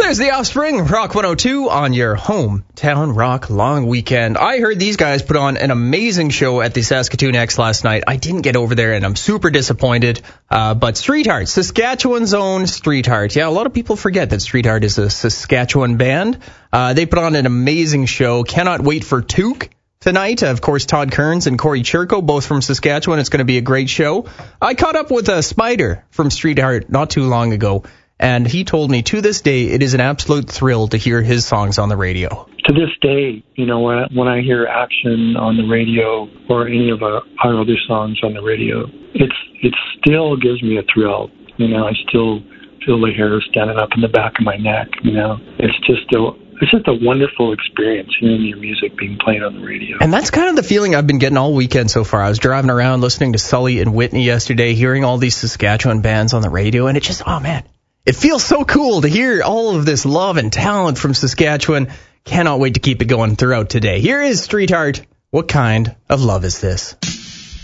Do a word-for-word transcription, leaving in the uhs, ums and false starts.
there's The Offspring, Rock one oh two on your hometown rock long weekend. I heard these guys put on an amazing show at the Saskatoon X last night. I didn't get over there, and I'm super disappointed. Uh, but Streetheart, Saskatchewan's own Streetheart. Yeah, a lot of people forget that Streetheart is a Saskatchewan band. Uh, they put on an amazing show. Cannot wait for Took tonight. Of course, Todd Kearns and Corey Churko, both from Saskatchewan. It's going to be a great show. I caught up with a Spider from Streetheart not too long ago, and he told me to this day it is an absolute thrill to hear his songs on the radio. To this day, you know, when I, when I hear Action on the radio or any of our, our other songs on the radio, it's it still gives me a thrill. You know, I still feel the hair standing up in the back of my neck. You know, it's just a it's just a wonderful experience hearing your music being played on the radio. And that's kind of the feeling I've been getting all weekend so far. I was driving around listening to Sully and Whitney yesterday, hearing all these Saskatchewan bands on the radio, and it just, oh man, it feels so cool to hear all of this love and talent from Saskatchewan. Cannot wait to keep it going throughout today. Here is Streetheart. What kind of love is this?